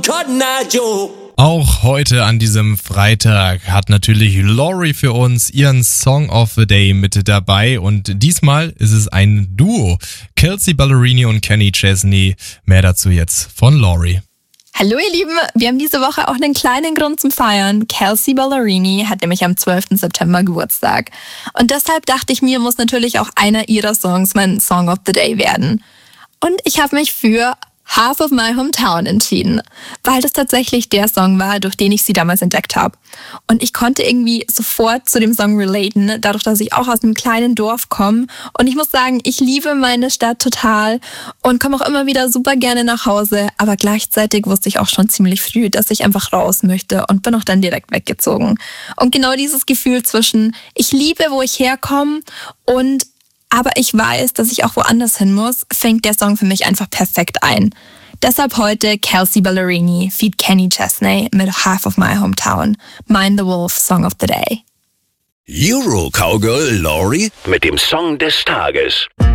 Cotton Eye Joe. Auch heute an diesem Freitag hat natürlich Lori für uns ihren Song of the Day mit dabei und diesmal ist es ein Duo. Kelsea Ballerini und Kenny Chesney. Mehr dazu jetzt von Lori. Hallo ihr Lieben, wir haben diese Woche auch einen kleinen Grund zum Feiern. Kelsea Ballerini hat nämlich am 12. September Geburtstag. Und deshalb dachte ich mir, muss natürlich auch einer ihrer Songs mein Song of the Day werden. Und ich habe mich für Half of My Hometown entschieden, weil das tatsächlich der Song war, durch den ich sie damals entdeckt habe. Und ich konnte irgendwie sofort zu dem Song relaten, dadurch, dass ich auch aus einem kleinen Dorf komme. Und ich muss sagen, ich liebe meine Stadt total und komme auch immer wieder super gerne nach Hause. Aber gleichzeitig wusste ich auch schon ziemlich früh, dass ich einfach raus möchte und bin auch dann direkt weggezogen. Und genau dieses Gefühl zwischen, ich liebe, wo ich herkomme und aber ich weiß, dass ich auch woanders hin muss, fängt der Song für mich einfach perfekt ein. Deshalb heute Kelsea Ballerini feat. Kenny Chesney mit Half of My Hometown, Mind the Wolf Song of the Day. Euro Cowgirl Lori mit dem Song des Tages.